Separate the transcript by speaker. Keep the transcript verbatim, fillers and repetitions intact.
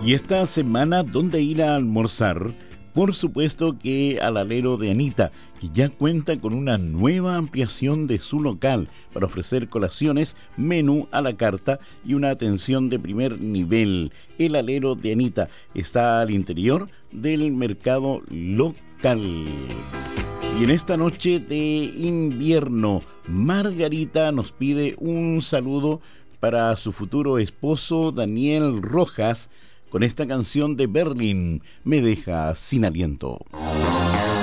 Speaker 1: Y esta semana, ¿dónde ir a almorzar? Por supuesto que al alero de Anita, que ya cuenta con una nueva ampliación de su local para ofrecer colaciones, menú a la carta y una atención de primer nivel. El alero de Anita está al interior del mercado local. Y en esta noche de invierno, Margarita nos pide un saludo para su futuro esposo Daniel Rojas, con esta canción de Berlín, Me deja sin aliento.